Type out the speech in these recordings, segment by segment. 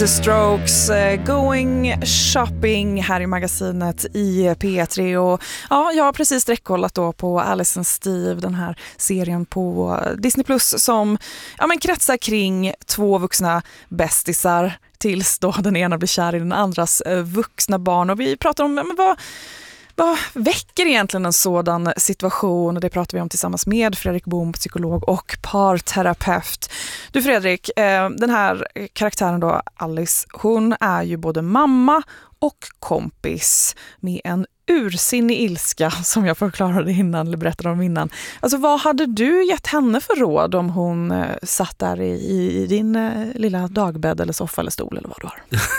The Strokes, Going Shopping här i magasinet i P3. Och ja, jag har precis sträckkollat då på Alice and Steve, den här serien på Disney Plus som kretsar kring två vuxna bästisar tills då den ena blir kär i den andras vuxna barn. Och vi pratar om vad väcker egentligen en sådan situation? Och det pratar vi om tillsammans med Fredrik Bohm, psykolog och parterapeut. Du Fredrik, den här karaktären då, Alice, hon är ju både mamma och kompis med en ursinnig ilska som jag förklarade innan, eller berättade om innan. Alltså vad hade du gett henne för råd om hon satt där i din lilla dagbädd eller soffa eller stol eller vad du har?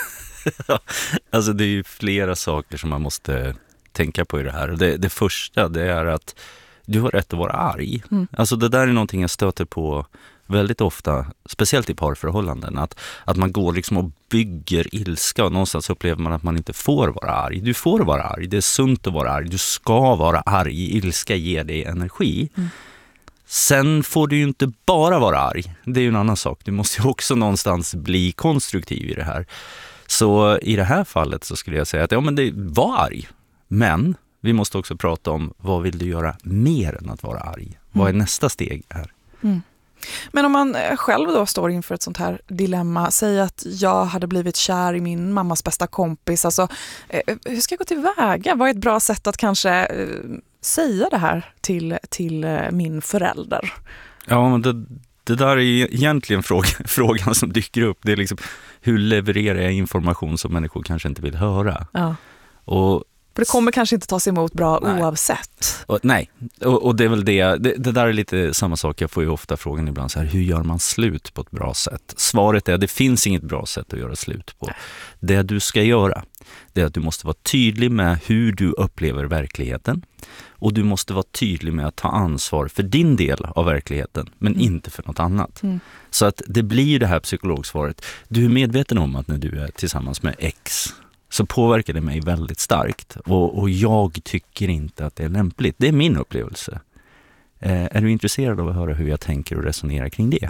Alltså det är ju flera saker som man måste tänka på i det här. Det första, det är att du har rätt att vara arg. Alltså det där är någonting jag stöter på väldigt ofta, speciellt i parförhållanden, att man går liksom och bygger ilska och någonstans upplever man att man inte får vara arg. Du får vara arg, det är sunt att vara arg, du ska vara arg, ilska ger dig energi. Sen får du ju inte bara vara arg, det är ju en annan sak. Du måste ju också någonstans bli konstruktiv i det här. Så i det här fallet så skulle jag säga att det var arg. Men vi måste också prata om vad vill du göra mer än att vara arg? Vad är nästa steg här? Men om man själv då står inför ett sånt här dilemma, säg att jag hade blivit kär i min mammas bästa kompis. Alltså, hur ska jag gå tillväga? Vad är ett bra sätt att kanske säga det här till min förälder? Ja, men det där är egentligen frågan som dyker upp. Det är liksom, hur levererar jag information som människor kanske inte vill höra? Ja. Och för det kommer kanske inte tas emot bra oavsett. Nej, och det är väl det där är lite samma sak. Jag får ju ofta frågan ibland så här, hur gör man slut på ett bra sätt? Svaret är att det finns inget bra sätt att göra slut på. Det du ska göra, det är att du måste vara tydlig med hur du upplever verkligheten. Och du måste vara tydlig med att ta ansvar för din del av verkligheten, men inte för något annat. Så att det blir det här psykologsvaret. Du är medveten om att när du är tillsammans med X så påverkar det mig väldigt starkt. Och jag tycker inte att det är lämpligt. Det är min upplevelse. Är du intresserad av att höra hur jag tänker och resonerar kring det?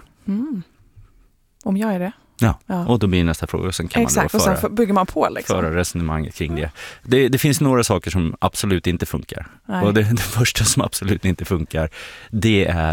Om jag är det? Ja, och då blir nästa fråga. Och sen kan exakt, man då och sen bygger man på liksom. Föra resonemanget kring det. Det finns några saker som absolut inte funkar. Nej. Och det första som absolut inte funkar, det är